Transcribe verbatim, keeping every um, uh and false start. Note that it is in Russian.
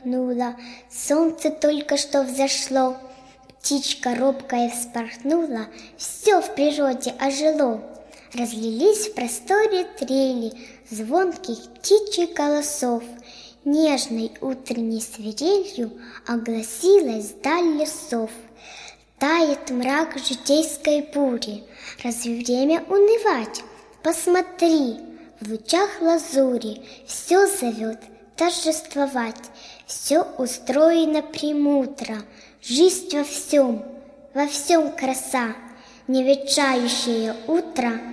полыхнула, солнце только что взошло, птичка робкая вспорхнула, все в природе ожило. Разлились в просторе трели звонких птичьих голосов, нежной утренней свирелью огласилась даль лесов. Тает мрак житейской бури, разве время унывать? Посмотри, в лучах лазури все зовет торжествовать, все устроено премудро, жизнь во всем, во всем краса, не ветшающее утро